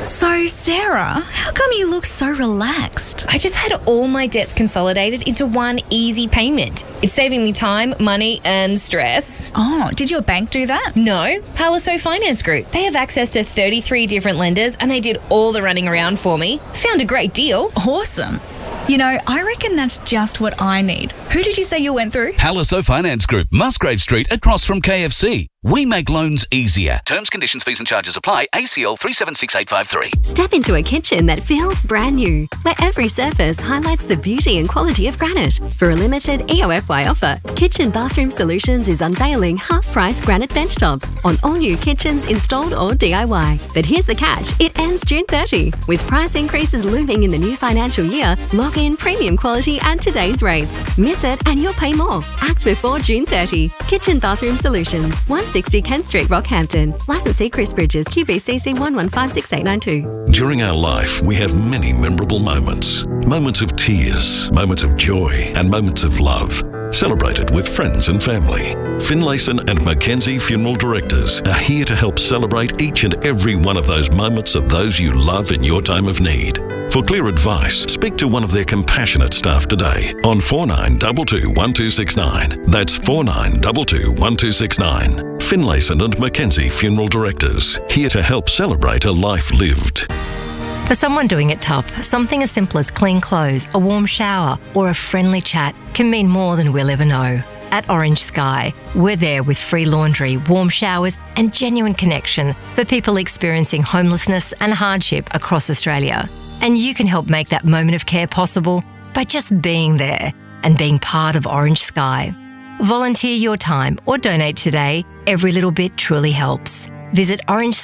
So, Sarah, how come you look so relaxed? I just had all my debts consolidated into one easy payment. It's saving me time, money, and stress. Oh, did your bank do that? No, Palaso Finance Group. They have access to 33 different lenders and they did all the running around for me. Found a great deal. Awesome. You know, I reckon that's just what I need. Who did you say you went through? Palaso Finance Group, Musgrave Street, across from KFC. We make loans easier. Terms, conditions, fees and charges apply. ACL 376853. Step into a kitchen that feels brand new, where every surface highlights the beauty and quality of granite. For a limited EOFY offer, Kitchen Bathroom Solutions is unveiling half-price granite bench tops on all new kitchens installed or DIY. But here's the catch, it ends June 30. With price increases looming in the new financial year, log in premium quality at today's rates. Miss it and you'll pay more. Act before June 30. Kitchen Bathroom Solutions, 160 Kent Street, Rockhampton. Licensee Chris Bridges, QBCC 1156892. During our life, we have many memorable moments. Moments of tears, moments of joy, and moments of love. Celebrated with friends and family. Finlayson and Mackenzie Funeral Directors are here to help celebrate each and every one of those moments of those you love in your time of need. For clear advice, speak to one of their compassionate staff today on 4922 1269. That's 4922 1269. Finlayson and Mackenzie Funeral Directors, here to help celebrate a life lived. For someone doing it tough, something as simple as clean clothes, a warm shower, or a friendly chat can mean more than we'll ever know. At Orange Sky, we're there with free laundry, warm showers, and genuine connection for people experiencing homelessness and hardship across Australia. And you can help make that moment of care possible by just being there and being part of Orange Sky. Volunteer your time or donate today. Every little bit truly helps. Visit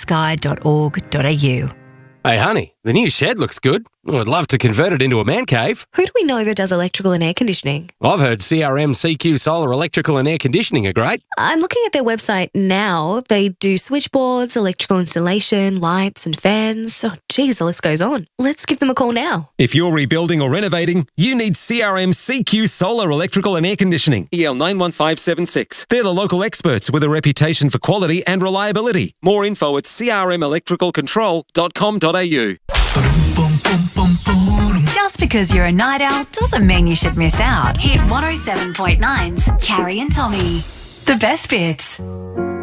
orangesky.org.au. Hey, honey, the new shed looks good. I'd love to convert it into a man cave. Who do we know that does electrical and air conditioning? I've heard CRM CQ Solar Electrical and Air Conditioning are great. I'm looking at their website now. They do switchboards, electrical installation, lights and fans. Oh, geez, the list goes on. Let's give them a call now. If you're rebuilding or renovating, you need CRM CQ Solar Electrical and Air Conditioning, EL 91576. They're the local experts with a reputation for quality and reliability. More info at crmelectricalcontrol.com.au. Just because you're a night owl doesn't mean you should miss out. Hit 107.9's Carrie and Tommy. The best bits.